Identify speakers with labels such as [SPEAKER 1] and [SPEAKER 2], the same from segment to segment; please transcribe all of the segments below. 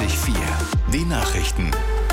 [SPEAKER 1] 89,4. Die Nachrichten.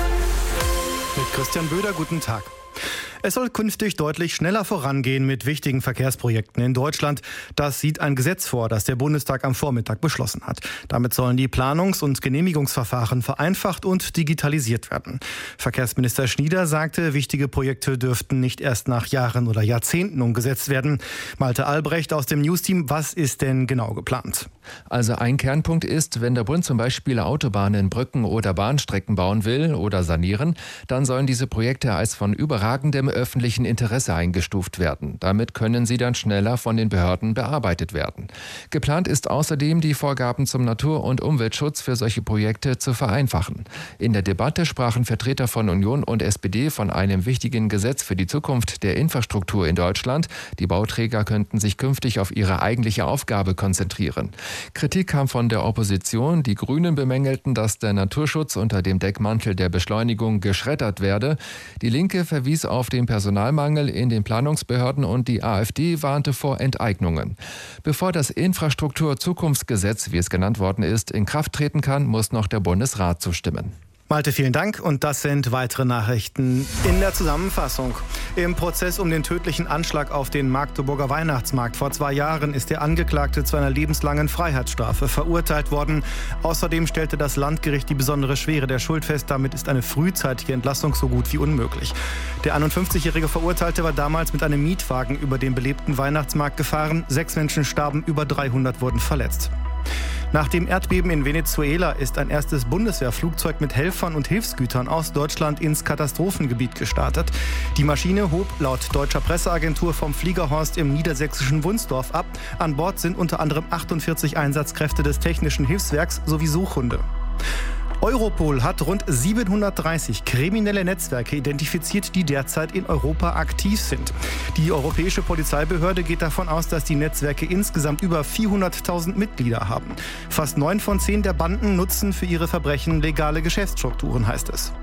[SPEAKER 2] Mit Christian Böder, guten Tag. Es soll künftig deutlich schneller vorangehen mit wichtigen Verkehrsprojekten in Deutschland. Das sieht ein Gesetz vor, das der Bundestag am Vormittag beschlossen hat. Damit sollen die Planungs- und Genehmigungsverfahren vereinfacht und digitalisiert werden. Verkehrsminister Schnieder sagte, wichtige Projekte dürften nicht erst nach Jahren oder Jahrzehnten umgesetzt werden. Malte Albrecht aus dem Newsteam, was ist denn genau geplant?
[SPEAKER 3] Also ein Kernpunkt ist, wenn der Bund zum Beispiel Autobahnen, Brücken oder Bahnstrecken bauen will oder sanieren, dann sollen diese Projekte als von überragendem öffentlichen Interesse eingestuft werden. Damit können sie dann schneller von den Behörden bearbeitet werden. Geplant ist außerdem, die Vorgaben zum Natur- und Umweltschutz für solche Projekte zu vereinfachen. In der Debatte sprachen Vertreter von Union und SPD von einem wichtigen Gesetz für die Zukunft der Infrastruktur in Deutschland. Die Bauträger könnten sich künftig auf ihre eigentliche Aufgabe konzentrieren. Kritik kam von der Opposition. Die Grünen bemängelten, dass der Naturschutz unter dem Deckmantel der Beschleunigung geschreddert werde. Die Linke verwies auf den Personalmangel in den Planungsbehörden und die AfD warnte vor Enteignungen. Bevor das Infrastruktur-Zukunftsgesetz, wie es genannt worden ist, in Kraft treten kann, muss noch der Bundesrat zustimmen.
[SPEAKER 2] Malte, vielen Dank. Und das sind weitere Nachrichten in der Zusammenfassung. Im Prozess um den tödlichen Anschlag auf den Magdeburger Weihnachtsmarkt vor 2 Jahren ist der Angeklagte zu einer lebenslangen Freiheitsstrafe verurteilt worden. Außerdem stellte das Landgericht die besondere Schwere der Schuld fest. Damit ist eine frühzeitige Entlassung so gut wie unmöglich. Der 51-jährige Verurteilte war damals mit einem Mietwagen über den belebten Weihnachtsmarkt gefahren. 6 Menschen starben, über 300 wurden verletzt. Nach dem Erdbeben in Venezuela ist ein erstes Bundeswehrflugzeug mit Helfern und Hilfsgütern aus Deutschland ins Katastrophengebiet gestartet. Die Maschine hob laut deutscher Presseagentur vom Fliegerhorst im niedersächsischen Wunsdorf ab. An Bord sind unter anderem 48 Einsatzkräfte des Technischen Hilfswerks sowie Suchhunde. Europol hat rund 730 kriminelle Netzwerke identifiziert, die derzeit in Europa aktiv sind. Die Europäische Polizeibehörde geht davon aus, dass die Netzwerke insgesamt über 400.000 Mitglieder haben. Fast 9 von 10 der Banden nutzen für ihre Verbrechen legale Geschäftsstrukturen, heißt es.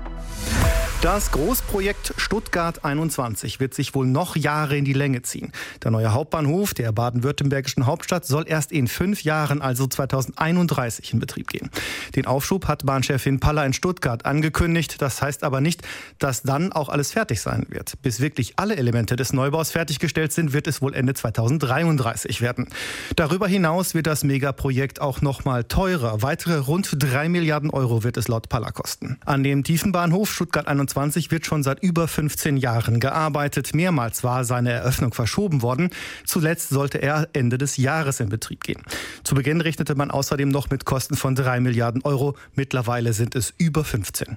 [SPEAKER 2] Das Großprojekt Stuttgart 21 wird sich wohl noch Jahre in die Länge ziehen. Der neue Hauptbahnhof der baden-württembergischen Hauptstadt soll erst in 5 Jahren, also 2031, in Betrieb gehen. Den Aufschub hat Bahnchefin Paller in Stuttgart angekündigt. Das heißt aber nicht, dass dann auch alles fertig sein wird. Bis wirklich alle Elemente des Neubaus fertiggestellt sind, wird es wohl Ende 2033 werden. Darüber hinaus wird das Megaprojekt auch noch mal teurer. Weitere rund 3 Milliarden Euro wird es laut Paller kosten. An dem Tiefenbahnhof Stuttgart 21 wird schon seit über 15 Jahren gearbeitet. Mehrmals war seine Eröffnung verschoben worden. Zuletzt sollte er Ende des Jahres in Betrieb gehen. Zu Beginn rechnete man außerdem noch mit Kosten von 3 Milliarden Euro. Mittlerweile sind es über 15.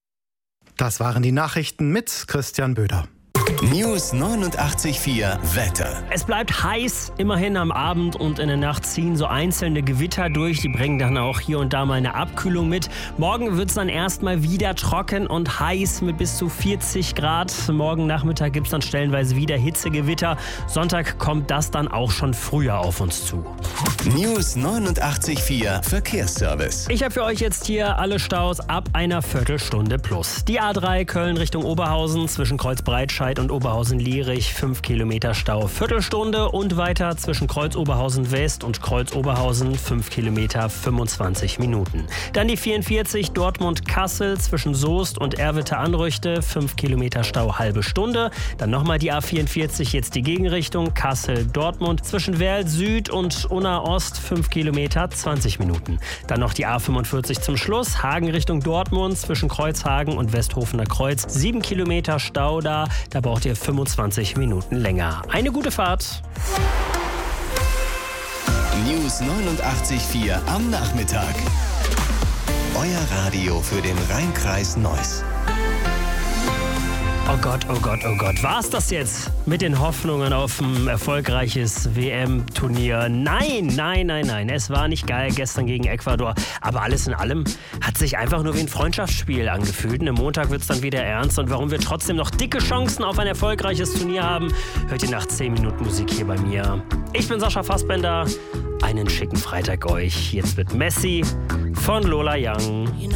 [SPEAKER 2] Das waren die Nachrichten mit Christian Böder.
[SPEAKER 1] News 89,4 Wetter.
[SPEAKER 4] Es bleibt heiß, immerhin am Abend und in der Nacht ziehen so einzelne Gewitter durch. Die bringen dann auch hier und da mal eine Abkühlung mit. Morgen wird es dann erstmal wieder trocken und heiß mit bis zu 40 Grad. Morgen Nachmittag gibt es dann stellenweise wieder Hitzegewitter. Sonntag kommt das dann auch schon früher auf uns zu.
[SPEAKER 1] News 89,4 Verkehrsservice.
[SPEAKER 4] Ich habe für euch jetzt hier alle Staus ab einer Viertelstunde plus. Die A3 Köln Richtung Oberhausen zwischen Kreuz-Breitscheid und Oberhausen-Lierich 5 Kilometer Stau, Viertelstunde, und weiter zwischen Kreuz-Oberhausen West und Kreuz-Oberhausen 5 Kilometer 25 Minuten. Dann die 44 Dortmund-Kassel zwischen Soest und Erwitte-Anrüchte 5 Kilometer Stau, halbe Stunde. Dann nochmal die A44, jetzt die Gegenrichtung Kassel-Dortmund zwischen Werl Süd und Unna Ost 5 Kilometer 20 Minuten. Dann noch die A45 zum Schluss, Hagen Richtung Dortmund zwischen Kreuzhagen und Westhofener Kreuz 7 Kilometer Stau da braucht ihr 25 Minuten länger. Eine gute Fahrt.
[SPEAKER 1] News 89,4 am Nachmittag. Euer Radio für den Rhein-Kreis Neuss.
[SPEAKER 4] Oh Gott, oh Gott, oh Gott. War's das jetzt mit den Hoffnungen auf ein erfolgreiches WM-Turnier? Nein. Es war nicht geil gestern gegen Ecuador. Aber alles in allem hat sich einfach nur wie ein Freundschaftsspiel angefühlt. Und am Montag wird's dann wieder ernst. Und warum wir trotzdem noch dicke Chancen auf ein erfolgreiches Turnier haben, hört ihr nach 10 Minuten Musik hier bei mir. Ich bin Sascha Fassbender. Einen schicken Freitag euch. Jetzt wird Messi von Lola Young.